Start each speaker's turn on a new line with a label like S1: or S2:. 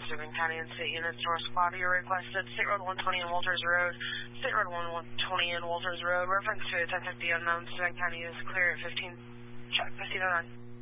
S1: Steuben County and State Units, North Squad. You're requested State Road 120 and Walters Road, State Road 120 and Walters Road. Reference to 1050 unknown. Steuben County is clear at 15. Check 1509.